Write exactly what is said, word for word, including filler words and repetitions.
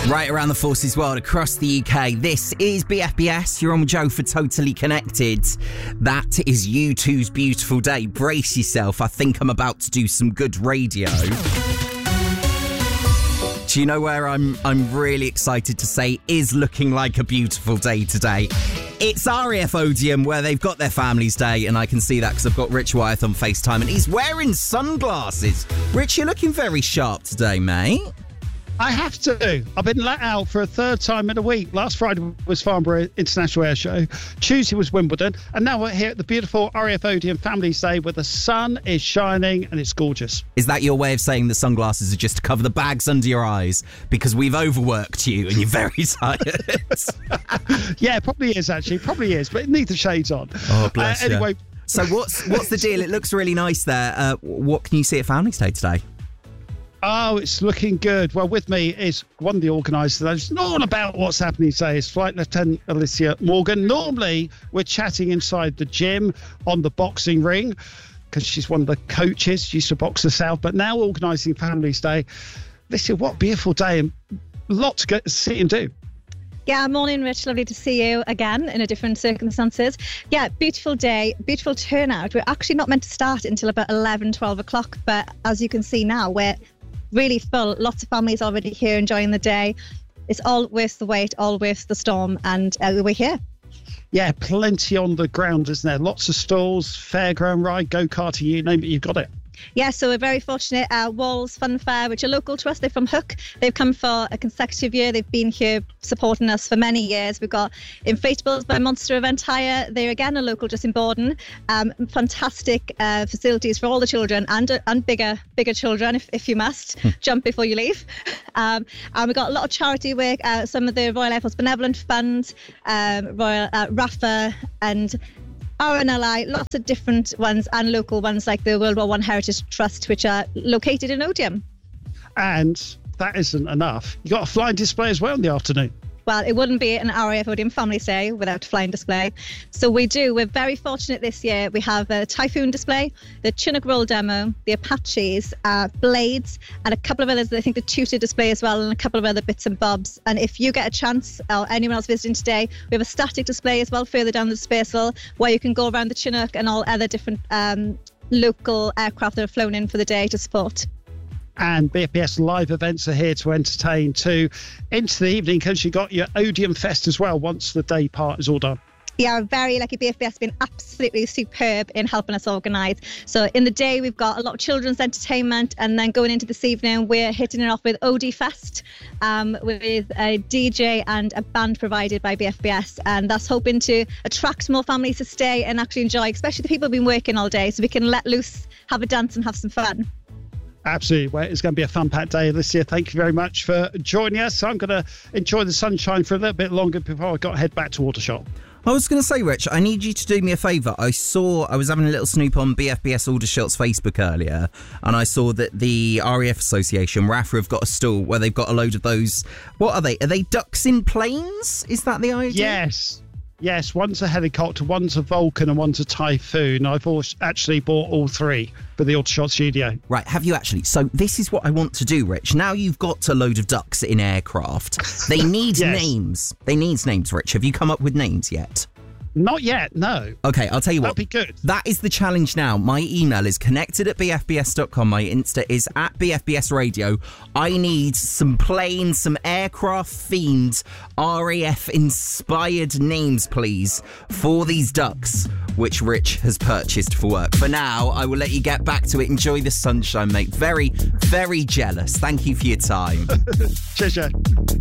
Right around the forces world, across the U K, this is B F B S. You're on with Joe for Totally Connected. That is U two's Beautiful Day. Brace yourself. I think I'm about to do some good radio. Do you know where I'm I'm really excited to say is looking like a beautiful day today? It's R A F Odeon, where they've got their Families Day, and I can see that because I've got Rich Wyeth on FaceTime, and he's wearing sunglasses. Rich, you're looking very sharp today, mate. I have to. I've been let out for a third time in a week. Last Friday was Farnborough International Air Show. Tuesday was Wimbledon. And now we're here at the beautiful R A F Odeon Families Day, where the sun is shining and it's gorgeous. Is that your way of saying the sunglasses are just to cover the bags under your eyes? Because we've overworked you and you're very tired. Yeah, probably is, actually. Probably is. But need the shades on. Oh, bless uh, Anyway. You. So what's, what's the deal? It looks really nice there. Uh, what can you see at Families Day today? Oh, it's looking good. Well, with me is one of the organisers. It's all about what's happening today. It's Flight Lieutenant Alicia Morgan. Normally, we're chatting inside the gym on the boxing ring because she's one of the coaches. She used to box herself, but now organising Families Day. Alicia, what a beautiful day and a lot to go see and do. Yeah, morning, Rich. Lovely to see you again in a different circumstances. Yeah, beautiful day, beautiful turnout. We're actually not meant to start until about eleven, twelve o'clock, but as you can see now, we're really full. Lots of families already here enjoying the day. It's all worth the wait, all worth the storm, and uh, we're here. Yeah, plenty on the ground, isn't there? Lots of stalls, fairground ride, go-karting, you name it, you've got it. Yeah, so we're very fortunate. Uh, Walls Fun Fair, which are local to us, they're from Hook. They've come for a consecutive year. They've been here supporting us for many years. We've got Inflatables by Monster Event Hire. They're again a local just in Borden. Um, fantastic uh, facilities for all the children and and bigger bigger children, if, if you must. Jump before you leave. Um, and we've got a lot of charity work. Uh, some of the Royal Air Force Benevolent Fund, um, Royal uh, R A F A, and R N L I, lots of different ones and local ones like the World War One Heritage Trust, which are located in Odeon. And that isn't enough. You got a flying display as well in the afternoon. Well, it wouldn't be an R A F Odeon Families Day without a flying display. So we do. We're very fortunate this year. We have a Typhoon display, the Chinook Roll demo, the Apaches, uh, Blades, and a couple of others. I think the Tutor display as well, and a couple of other bits and bobs. And if you get a chance, or anyone else visiting today, we have a static display as well further down the space where you can go around the Chinook and all other different um, local aircraft that are flown in for the day to support. And B F B S live events are here to entertain too into the evening, because you got your Odeon Fest as well once the day part is all done. Yeah, very lucky. B F B S has been absolutely superb in helping us organise. So in the day, we've got a lot of children's entertainment, and then going into this evening, we're hitting it off with Odie Fest um, with a D J and a band provided by B F B S. And that's hoping to attract more families to stay and actually enjoy, especially the people who've been working all day, so we can let loose, have a dance and have some fun. Absolutely. Well, it's going to be a fun-packed day this year. Thank you very much for joining us. I'm going to enjoy the sunshine for a little bit longer before I got to head back to Aldershot. I was going to say, Rich, I need you to do me a favour. I saw, I was having a little snoop on B F B S Aldershot's Facebook earlier, and I saw that the R A F Association, R A F A, have got a stall where they've got a load of those. What are they? Are they ducks in planes? Is that the idea? Yes. Yes, one's a helicopter, one's a Vulcan, and one's a Typhoon. I've actually bought all three for the Aldershot studio. Right, have you actually? So this is what I want to do, Rich. Now you've got a load of ducks in aircraft. They need yes. names. They need names, Rich. Have you come up with names yet? Not yet, no. Okay, I'll tell you what. That'd be good. That is the challenge now. My email is connected at b f b s dot com. My Insta is at b f b s radio. I need some planes, some aircraft-themed, R A F-inspired names, please, for these ducks, which Rich has purchased for work. For now, I will let you get back to it. Enjoy the sunshine, mate. Very, very jealous. Thank you for your time. Cheers, Joe.